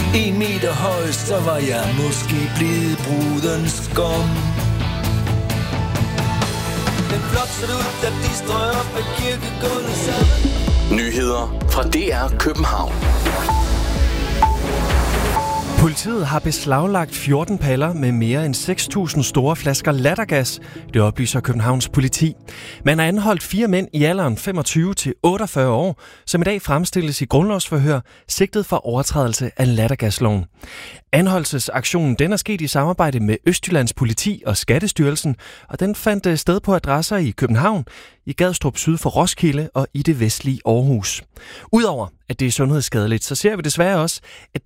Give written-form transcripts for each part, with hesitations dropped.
1 meter høj, så var jeg måske blevet brudens skum. Den flot ser ud, da de strøger op ad kirkegulvet sammen. Nyheder fra DR København. Politiet har beslaglagt 14 paller med mere end 6.000 store flasker lattergas. Det oplyser Københavns politi. Man har anholdt 4 mænd i alderen 25 til 48 år, som i dag fremstilles i grundlovsforhør, sigtet for overtrædelse af lattergasloven. Anholdelsesaktionen den er sket i samarbejde med Østjyllands politi og Skattestyrelsen, og den fandt sted på adresser i København, i Gadstrup syd for Roskilde og i det vestlige Aarhus. Udover at det er sundhedsskadeligt, så ser vi desværre også,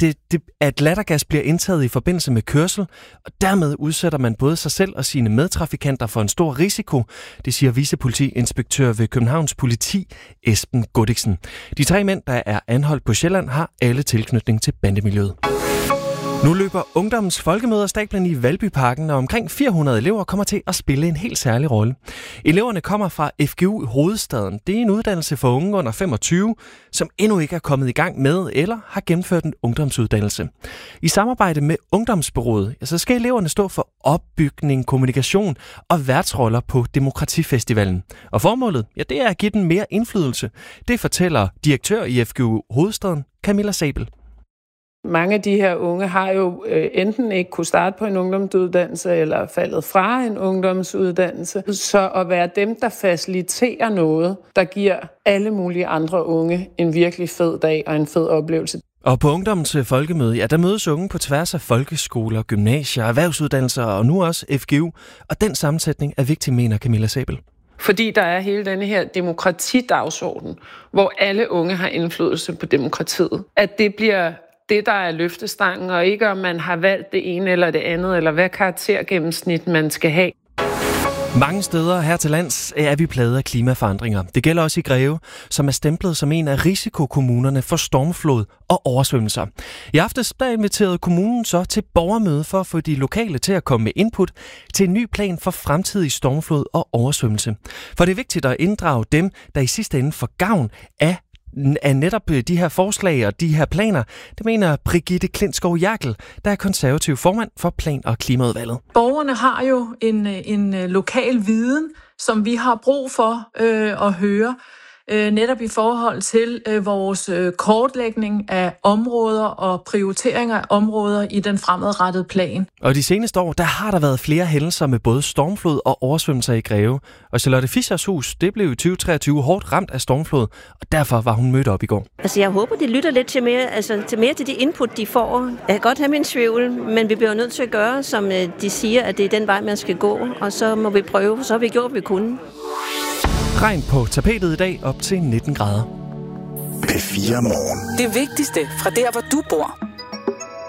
at lattergas bliver indtaget i forbindelse med kørsel, og dermed udsætter man både sig selv og sine medtrafikanter for en stor risiko, det siger vicepolitiinspektør ved Københavns politi, Esben Gudiksen. De 3 mænd, der er anholdt på Sjælland, har alle tilknytning til bandemiljøet. Nu løber Ungdommens Folkemøde af stablen i Valbyparken, og omkring 400 elever kommer til at spille en helt særlig rolle. Eleverne kommer fra FGU Hovedstaden. Det er en uddannelse for unge under 25, som endnu ikke er kommet i gang med eller har gennemført en ungdomsuddannelse. I samarbejde med Ungdomsbureauet, så skal eleverne stå for opbygning, kommunikation og værtsroller på Demokratifestivalen. Og formålet, det er at give den mere indflydelse. Det fortæller direktør i FGU Hovedstaden, Camilla Sabel. Mange af de her unge har jo enten ikke kunne starte på en ungdomsuddannelse eller faldet fra en ungdomsuddannelse. Så at være dem, der faciliterer noget, der giver alle mulige andre unge en virkelig fed dag og en fed oplevelse. Og på Ungdommens Folkemøde, der mødes unge på tværs af folkeskoler, gymnasier, erhvervsuddannelser og nu også FGU. Og den sammensætning er vigtig, mener Camilla Sabel. Fordi der er hele denne her demokratidagsorden, hvor alle unge har indflydelse på demokratiet. At det bliver det, der er løftestangen, og ikke om man har valgt det ene eller det andet, eller hvad karaktergennemsnit man skal have. Mange steder her til lands er vi plaget af klimaforandringer. Det gælder også i Greve, som er stemplet som en af risikokommunerne for stormflod og oversvømmelser. I aftes der inviterede kommunen så til borgermøde for at få de lokale til at komme med input til en ny plan for fremtidig stormflod og oversvømmelse. For det er vigtigt at inddrage dem, der i sidste ende får gavn af netop de her forslag og de her planer, det mener Brigitte Klintskov Jerkel, der er konservativ formand for Plan- og Klimaudvalget. Borgerne har jo en lokal viden, som vi har brug for at høre, netop i forhold til vores kortlægning af områder og prioriteringer af områder i den fremadrettede plan. Og de seneste år, der har der været flere hændelser med både stormflod og oversvømmelser i Greve. Og Charlotte Fischers hus, det blev i 2023 hårdt ramt af stormflod, og derfor var hun mødt op i går. Altså jeg håber, de lytter lidt til mere til de input, de får. Jeg kan godt have min tvivl, men vi bliver nødt til at gøre, som de siger, at det er den vej, man skal gå. Og så må vi prøve, så har vi gjort, hvad vi kunne. Regn på tapetet i dag op til 19 grader. P4 Morgen. Det vigtigste fra der, hvor du bor.